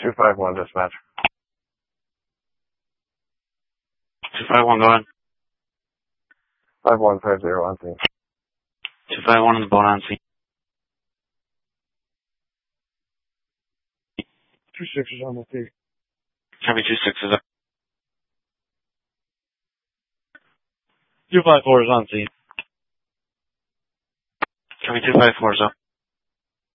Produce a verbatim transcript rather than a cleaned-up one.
two five one dispatch. two five one, go ahead. five one five zero on scene. two five one on the boat on scene. Two sixes on the feet. Copy two sixes up. two five four is on scene. Copy two five four is up.